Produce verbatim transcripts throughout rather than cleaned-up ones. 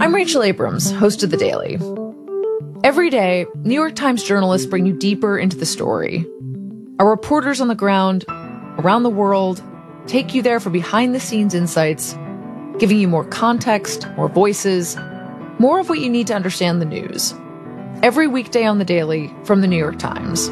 I'm Rachel Abrams, host of The Daily. Every day, New York Times journalists bring you deeper into the story. Our reporters on the ground, around the world, take you there for behind-the-scenes insights, giving you more context, more voices, more of what you need to understand the news. Every weekday on The Daily from The New York Times.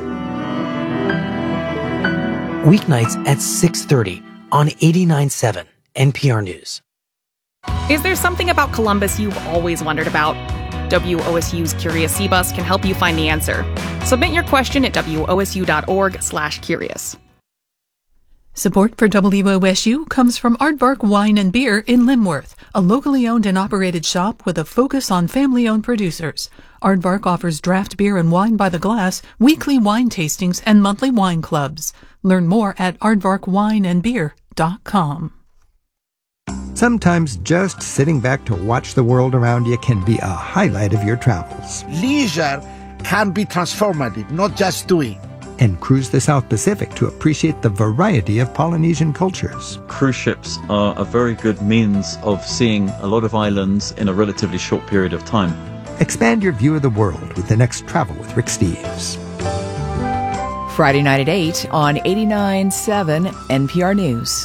Weeknights at six thirty on eighty-nine point seven N P R News. Is there something about Columbus you've always wondered about? W O S U's Curious Sea Bus can help you find the answer. Submit your question at W O S U dot org slash curious. Support for W O S U comes from Aardvark Wine and Beer in Limworth, a locally owned and operated shop with a focus on family-owned producers. Aardvark offers draft beer and wine by the glass, weekly wine tastings, and monthly wine clubs. Learn more at aardvark wine and beer dot com. Sometimes just sitting back to watch the world around you can be a highlight of your travels. Leisure can be transformative, not just doing. And cruise the South Pacific to appreciate the variety of Polynesian cultures. Cruise ships are a very good means of seeing a lot of islands in a relatively short period of time. Expand your view of the world with the next Travel with Rick Steves. Friday night at eight on eighty-nine point seven N P R News.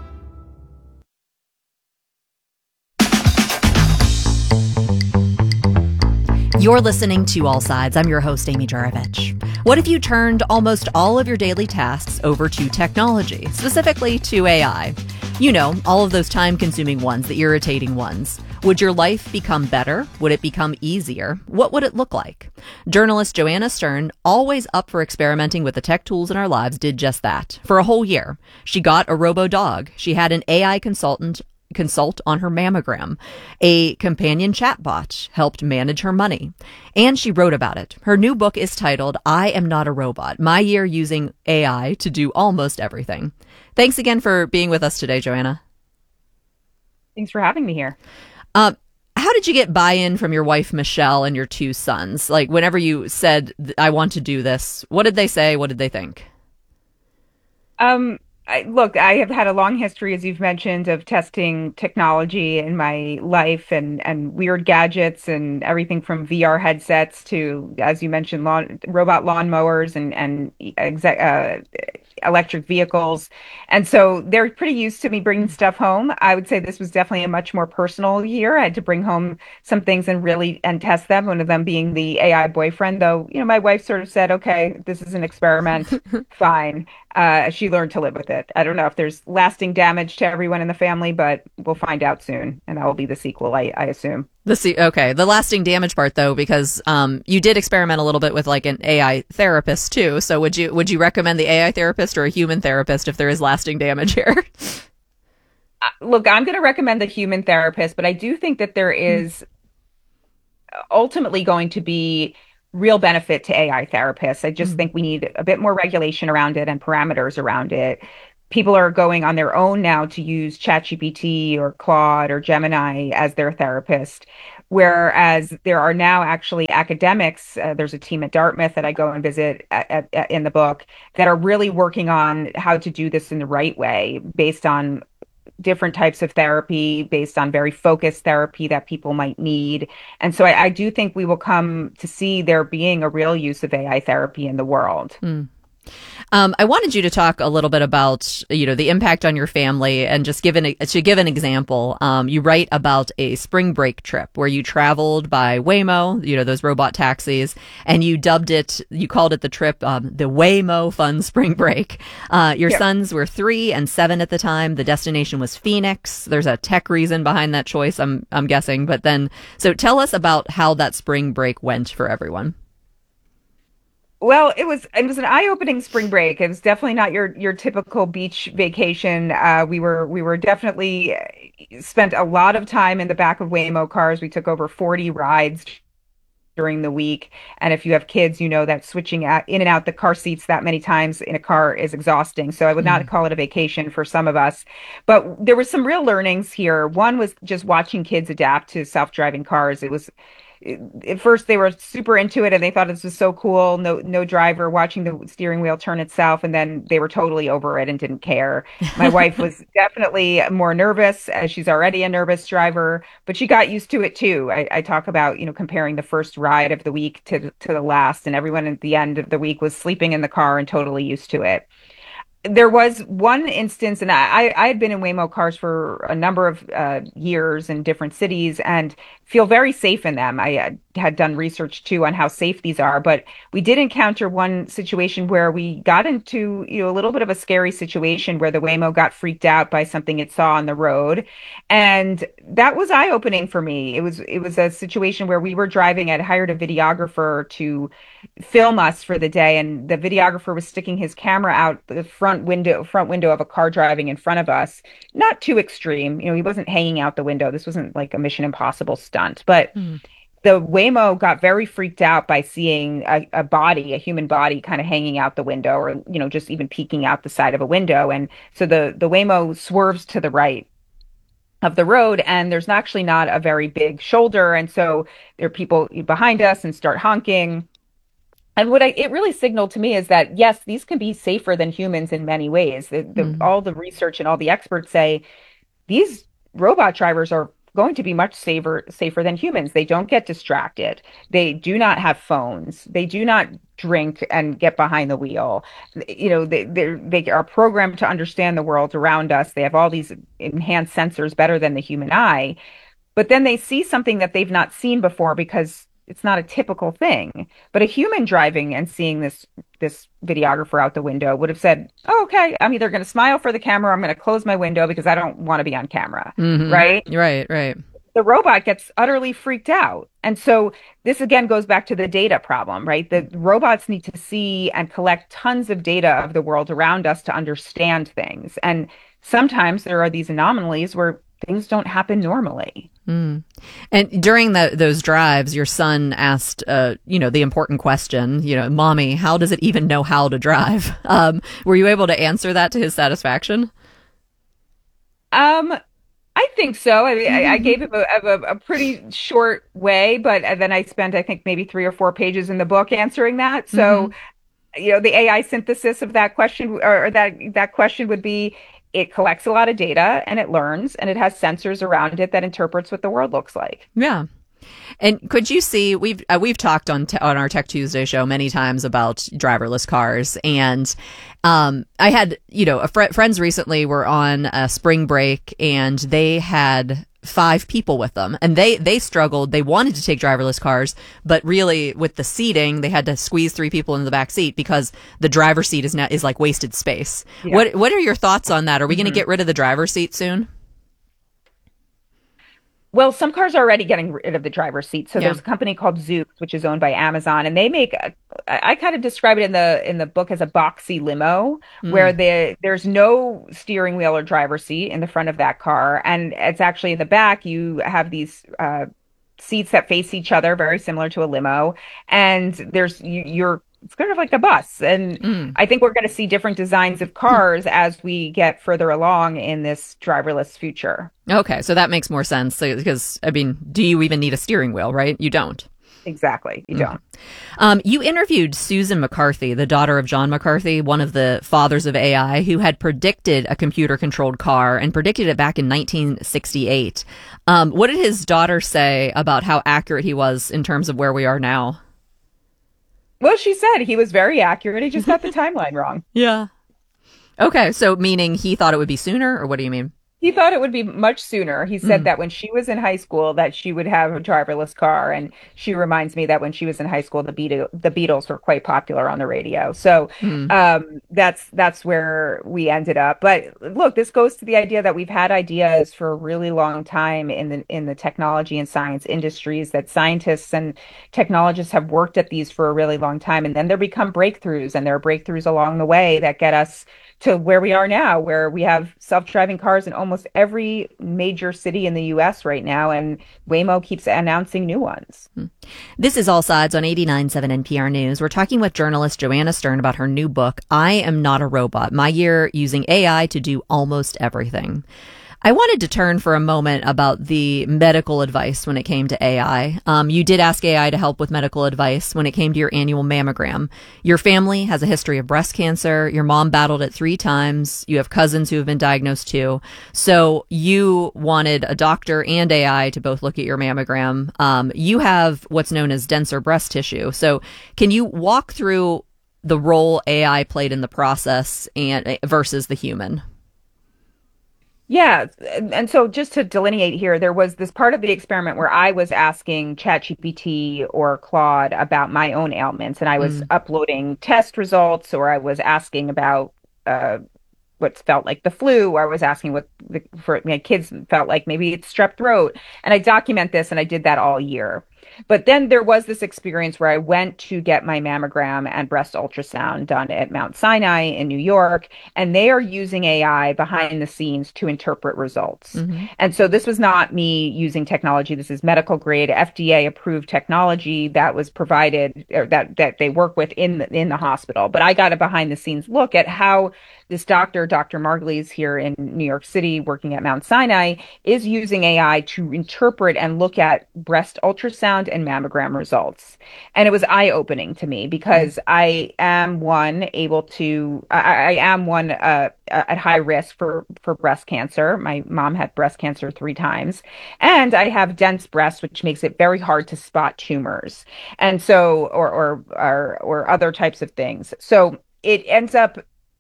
You're listening to All Sides. I'm your host, Amy Jarovich. What if you turned almost all of your daily tasks over to technology, specifically to A I? You know, all of those time-consuming ones, the irritating ones. Would your life become better? Would it become easier? What would it look like? Journalist Joanna Stern, always up for experimenting with the tech tools in our lives, did just that. For a whole year, she got a robo-dog. She had an A I consultant consult on her mammogram. A companion chatbot helped manage her money. And she wrote about it. Her new book is titled, I Am Not a Robot, My Year Using A I to Do Almost Everything. Thanks again for being with us today, Joanna. Thanks for having me here. Uh, how did you get buy-in from your wife, Michelle, and your two sons? Like, whenever you said, I want to do this, what did they say? What did they think? Um, I, look, I have had a long history, as you've mentioned, of testing technology in my life and, and weird gadgets and everything from V R headsets to, as you mentioned, lawn, robot lawnmowers and, and exec, uh, electric vehicles. And so they're pretty used to me bringing stuff home. I would say this was definitely a much more personal year. I had to bring home some things and really and test them, one of them being the A I boyfriend, though, you know, my wife sort of said, okay, this is an experiment. Fine. Uh, she learned to live with it. I don't know if there's lasting damage to everyone in the family, but we'll find out soon. And that will be the sequel, I, I assume. The se- okay, the lasting damage part, though, because um, you did experiment a little bit with like an A I therapist, too. So would you would you recommend the A I therapist or a human therapist if there is lasting damage here? uh, look, I'm going to recommend the human therapist, but I do think that there is ultimately going to be real benefit to A I therapists. I just mm. think we need a bit more regulation around it and parameters around it. People are going on their own now to use ChatGPT or Claude or Gemini as their therapist, whereas there are now actually academics. Uh, there's a team at Dartmouth that I go and visit at, at, at, in the book that are really working on how to do this in the right way based on different types of therapy, based on very focused therapy that people might need. And so I, I do think we will come to see there being a real use of A I therapy in the world. Mm. Um, I wanted you to talk a little bit about, you know, the impact on your family and just give an, to give an example. Um, you write about a spring break trip where you traveled by Waymo, you know, those robot taxis, and you dubbed it, you called it the trip, um, the Waymo Fun Spring Break. Uh, your yeah. sons were three and seven at the time. The destination was Phoenix. There's a tech reason behind that choice, I'm, I'm guessing. But then, so tell us about how that spring break went for everyone. Well, it was it was an eye-opening spring break. It was definitely not your your typical beach vacation. Uh, we were we were definitely spent a lot of time in the back of Waymo cars. We took over forty rides during the week, and if you have kids, you know that switching out, in and out the car seats that many times in a car is exhausting. So I would not mm. call it a vacation for some of us. But there were some real learnings here. One was just watching kids adapt to self-driving cars. It was at first they were super into it and they thought this was so cool. No, no driver watching the steering wheel turn itself. And then they were totally over it and didn't care. My wife was definitely more nervous, as she's already a nervous driver, but she got used to it too. I, I talk about, you know, comparing the first ride of the week to, to the last, and everyone at the end of the week was sleeping in the car and totally used to it. There was one instance, and I, I had been in Waymo cars for a number of uh, years in different cities and feel very safe in them. I had done research too on how safe these are, but we did encounter one situation where we got into, you know, a little bit of a scary situation where the Waymo got freaked out by something it saw on the road. And that was eye-opening for me. It was, it was a situation where we were driving. I'd hired a videographer to film us for the day, and the videographer was sticking his camera out the front window, front window of a car driving in front of us. Not too extreme. You know, he wasn't hanging out the window. This wasn't like a Mission Impossible stunt, but mm. the Waymo got very freaked out by seeing a, a body, a human body kind of hanging out the window, or, you know, just even peeking out the side of a window. And so the, the Waymo swerves to the right of the road, and there's actually not a very big shoulder. And so there are people behind us and start honking. And what I, it really signaled to me is that, yes, these can be safer than humans in many ways. The, the, mm-hmm. All the research and all the experts say these robot drivers are going to be much safer safer than humans. They don't get distracted. They do not have phones. They do not drink and get behind the wheel. You know, they they are programmed to understand the world around us. They have all these enhanced sensors better than the human eye. But then they see something that they've not seen before because it's not a typical thing. But a human driving and seeing this this videographer out the window would have said, oh, okay, I'm either going to smile for the camera, or I'm going to close my window because I don't want to be on camera. Mm-hmm. Right? Right, right. The robot gets utterly freaked out. And so this again goes back to the data problem, right? The robots need to see and collect tons of data of the world around us to understand things. And sometimes there are these anomalies where things don't happen normally. Mm. And during the, those drives, your son asked, uh, you know, the important question, you know, Mommy, how does it even know how to drive? Um, were you able to answer that to his satisfaction? Um, I think so. I, mm-hmm. I, I gave him a, a, a pretty short way, but then I spent, I think, maybe three or four pages in the book answering that. So, mm-hmm. you know, the A I synthesis of that question, or, or that that question would be, it collects a lot of data and it learns, and it has sensors around it that interprets what the world looks like. Yeah. And could you see, we've uh, we've talked on te- on our Tech Tuesday show many times about driverless cars, and um, I had, you know, a fr- friends recently were on a spring break, and they had five people with them, and they they struggled. They wanted to take driverless cars, but really with the seating, they had to squeeze three people into the back seat because the driver's seat is now is like wasted space. Yeah. What what are your thoughts on that? Are we mm-hmm. going to get rid of the driver's seat soon? Well, some cars are already getting rid of the driver's seat. So yeah. there's a company called Zoox, which is owned by Amazon, and they make, a, I kind of describe it in the in the book as a boxy limo, mm. where the, there's no steering wheel or driver's seat in the front of that car. And it's actually in the back, you have these uh, seats that face each other, very similar to a limo. And there's, you, you're, it's kind of like a bus. And mm. I think we're going to see different designs of cars mm. as we get further along in this driverless future. Okay, so that makes more sense because, I mean, do you even need a steering wheel, right? You don't. Exactly. You mm. don't. Um, you interviewed Susan McCarthy, the daughter of John McCarthy, one of the fathers of A I, who had predicted a computer-controlled car and predicted it back in nineteen sixty-eight. Um, what did his daughter say about how accurate he was in terms of where we are now? Well, she said he was very accurate. He just got the timeline wrong. Yeah. Okay. So meaning he thought it would be sooner, or what do you mean? He thought it would be much sooner. He said mm. that when she was in high school that she would have a driverless car. And she reminds me that when she was in high school, the Beatles, the Beatles were quite popular on the radio. So mm. um, that's that's where we ended up. But look, this goes to the idea that we've had ideas for a really long time in the in the technology and science industries, that scientists and technologists have worked at these for a really long time. And then there become breakthroughs, and there are breakthroughs along the way that get us to where we are now, where we have self-driving cars in almost every major city in the U S right now, and Waymo keeps announcing new ones. This is All Sides on eighty-nine point seven N P R News. We're talking with journalist Joanna Stern about her new book, I Am Not a Robot, My Year Using A I to Do Almost Everything. I wanted to turn for a moment about the medical advice when it came to A I. Um, you did ask A I to help with medical advice when it came to your annual mammogram. Your family has a history of breast cancer. Your mom battled it three times. You have cousins who have been diagnosed too. So you wanted a doctor and A I to both look at your mammogram. Um, you have what's known as denser breast tissue. So can you walk through the role A I played in the process and versus the human? Yeah. And so just to delineate here, there was this part of the experiment where I was asking ChatGPT or Claude about my own ailments, and I was mm. uploading test results, or I was asking about uh, what felt like the flu, or I was asking what the, for my kids felt like maybe it's strep throat. And I document this, and I did that all year. But then there was this experience where I went to get my mammogram and breast ultrasound done at Mount Sinai in New York, and they are using A I behind the scenes to interpret results. Mm-hmm. And so this was not me using technology. This is medical grade, F D A approved technology that was provided, or that, that they work with in the, in the hospital. But I got a behind the scenes look at how this doctor, Doctor Margulies here in New York City, working at Mount Sinai, is using A I to interpret and look at breast ultrasound and mammogram results. And it was eye-opening to me because I am one able to, I, I am one uh, at high risk for, for breast cancer. My mom had breast cancer three times, and I have dense breasts, which makes it very hard to spot tumors. And so, or, or, or, or other types of things. So it ends up,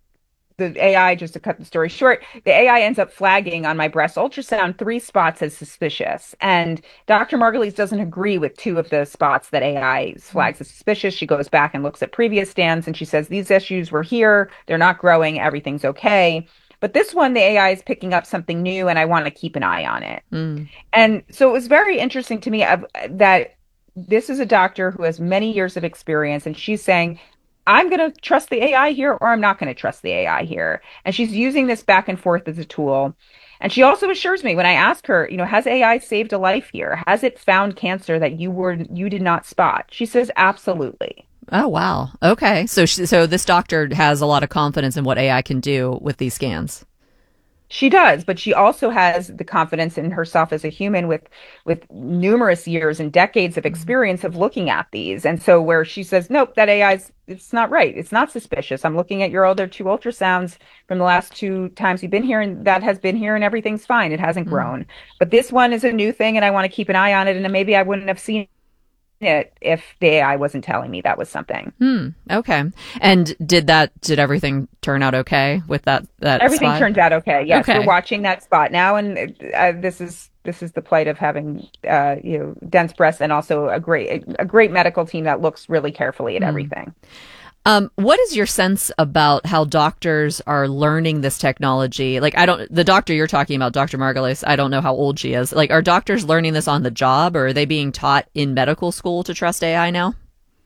the A I, just to cut the story short, the A I ends up flagging on my breast ultrasound three spots as suspicious. And Doctor Margulies doesn't agree with two of the spots that A I flags as suspicious. She goes back and looks at previous scans, and she says, these issues were here. They're not growing. Everything's okay. But this one, the A I is picking up something new, and I want to keep an eye on it. Mm. And so it was very interesting to me uh, that this is a doctor who has many years of experience, and she's saying, I'm going to trust the A I here, or I'm not going to trust the A I here. And she's using this back and forth as a tool. And she also assures me when I ask her, you know, has A I saved a life here? Has it found cancer that you were you did not spot? She says, absolutely. Oh, wow. Okay. So, she, so this doctor has a lot of confidence in what A I can do with these scans. She does, but she also has the confidence in herself as a human with with numerous years and decades of experience of looking at these. And so where she says, nope, that A I's, it's not right. It's not suspicious. I'm looking at your other two ultrasounds from the last two times you've been here, and that has been here, and everything's fine. It hasn't mm. grown. But this one is a new thing, and I want to keep an eye on it, and maybe I wouldn't have seen it if the A I wasn't telling me that was something. Hmm. Okay. And did that, did everything turn out okay with that, that Everything spot? turned out okay. Yes. Okay. We're watching that spot now. And uh, this is, this is the plight of having, uh, you know, dense breasts, and also a great, a great medical team that looks really carefully at mm. everything. Um, what is your sense about how doctors are learning this technology? Like, I don't, the doctor you're talking about, Doctor Margulies, I don't know how old she is. Like, are doctors learning this on the job, or are they being taught in medical school to trust A I now?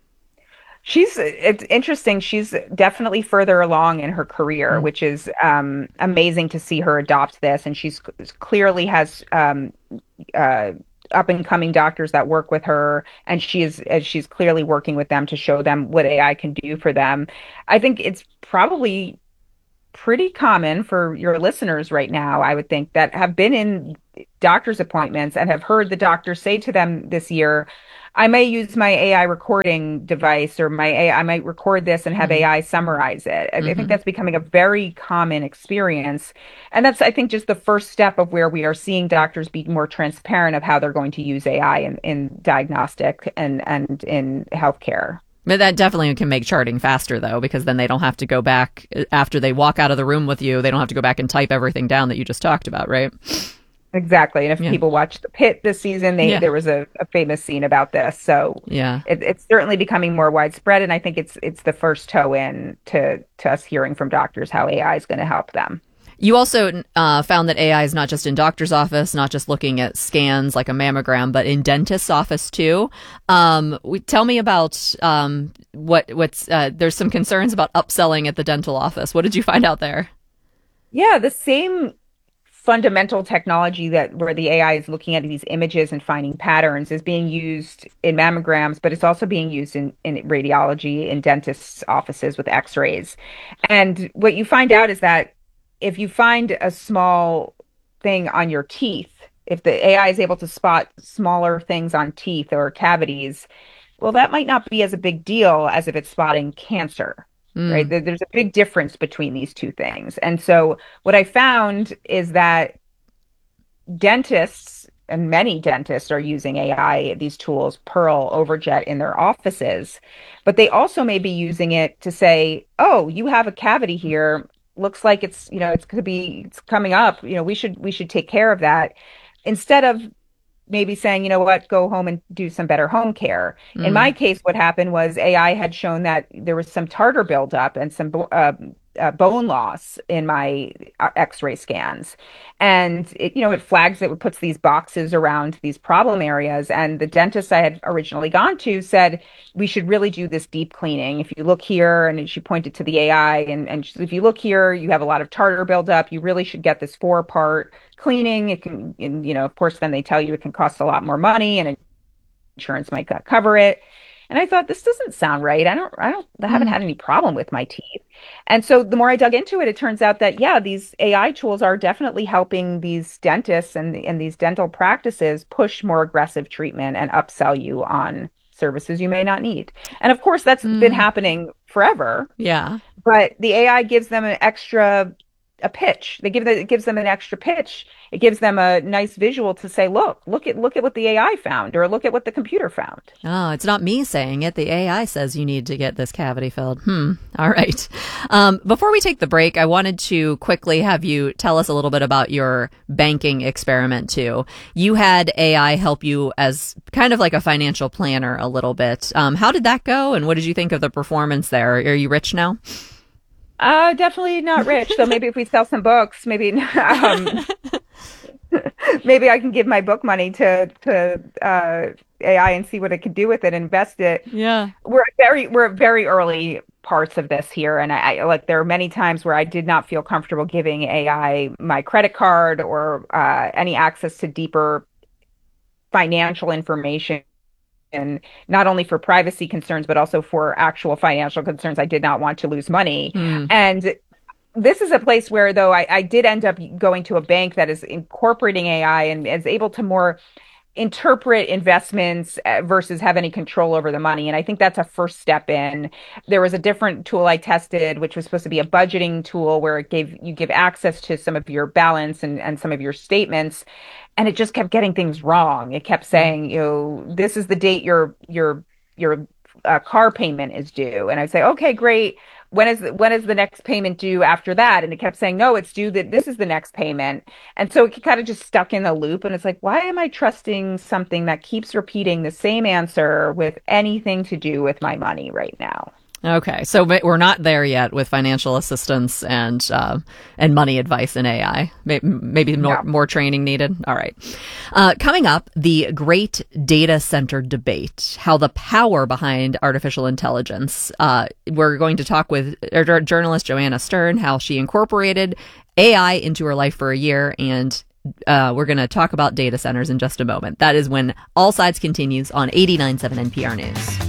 She's, it's interesting. She's definitely further along in her career, mm-hmm. which is um, amazing to see her adopt this. And she's clearly has, um, uh, up and coming doctors that work with her, and she is she's clearly working with them to show them what A I can do for them. I think it's probably pretty common for your listeners right now, I would think, that have been in doctor's appointments and have heard the doctor say to them this year, I may use my A I recording device, or my A I, I might record this and have mm-hmm. A I summarize it. Mm-hmm. I think that's becoming a very common experience. And that's, I think, just the first step of where we are seeing doctors be more transparent of how they're going to use A I in, in diagnostic and, and in healthcare. But that definitely can make charting faster, though, because then they don't have to go back after they walk out of the room with you. They don't have to go back and type everything down that you just talked about, right? Exactly. And if yeah. people watched The Pit this season, they, yeah. there was a, a famous scene about this. So yeah, it, it's certainly becoming more widespread. And I think it's it's the first toe in to, to us hearing from doctors how A I is going to help them. You also uh, found that A I is not just in doctor's office, not just looking at scans like a mammogram, but in dentist's office too. Um, we, tell me about um, what what's uh, there's some concerns about upselling at the dental office. What did you find out there? Yeah, the same fundamental technology that where the A I is looking at these images and finding patterns is being used in mammograms, but it's also being used in, in radiology, in dentists' offices with x-rays. And what you find out is that if you find a small thing on your teeth, if the A I is able to spot smaller things on teeth or cavities, well, that might not be as a big deal as if it's spotting cancer, mm. right? There, there's a big difference between these two things. And so what I found is that dentists, and many dentists are using A I, these tools, Pearl, Overjet, in their offices, but they also may be using it to say, oh, you have a cavity here. Looks like it's, you know, it's could be, it's coming up, you know, we should, we should take care of that, instead of maybe saying, you know what, go home and do some better home care. Mm. In my case, what happened was A I had shown that there was some tartar buildup and some uh, uh, bone loss in my uh, x-ray scans. And it, you know, it flags it, it puts these boxes around these problem areas. And the dentist I had originally gone to said, we should really do this deep cleaning. If you look here, and she pointed to the A I, and, and she said, if you look here, you have a lot of tartar buildup. You really should get this four part cleaning. It can, and, you know, of course, then they tell you it can cost a lot more money and insurance might not cover it. And I thought, this doesn't sound right. I don't, I don't, I haven't had any problem with my teeth. And so the more I dug into it, it turns out that, yeah, these A I tools are definitely helping these dentists and, and these dental practices push more aggressive treatment and upsell you on services you may not need. And of course, that's mm. been happening forever. Yeah. But the A I gives them an extra a pitch. They give the, it gives them an extra pitch. It gives them a nice visual to say, look, look at look at what the A I found, or look at what the computer found. Oh, it's not me saying it. The A I says you need to get this cavity filled. Hmm. All right. Um, before we take the break, I wanted to quickly have you tell us a little bit about your banking experiment too. You had A I help you as kind of like a financial planner a little bit. Um, how did that go, and what did you think of the performance there? Are you rich now? Uh, definitely not rich. So maybe if we sell some books, maybe um, maybe I can give my book money to to uh, A I and see what it can do with it, invest it. Yeah, we're very we're at very early parts of this here, and I, I like there are many times where I did not feel comfortable giving A I my credit card or uh, any access to deeper financial information. And not only for privacy concerns, but also for actual financial concerns. I did not want to lose money. Mm. And this is a place where, though, I, I did end up going to a bank that is incorporating A I and is able to more interpret investments versus have any control over the money. And I think that's a first step in. There was a different tool I tested, which was supposed to be a budgeting tool where it gave you give access to some of your balance and, and some of your statements. And it just kept getting things wrong. It kept saying, you know, this is the date your your your uh, car payment is due. And I'd say, okay, great. When is the, when is the next payment due after that? And it kept saying, no, it's due that this is the next payment. And so it kind of just stuck in a loop. And it's like, why am I trusting something that keeps repeating the same answer with anything to do with my money right now? Okay, so we're not there yet with financial assistance and uh, and money advice in A I. Maybe, maybe more, no. more training needed. All right. Uh, coming up, the great data center debate, how the power behind artificial intelligence. Uh, we're going to talk with journalist Joanna Stern, how she incorporated A I into her life for a year, and uh, we're going to talk about data centers in just a moment. That is when All Sides continues on eighty-nine point seven N P R News.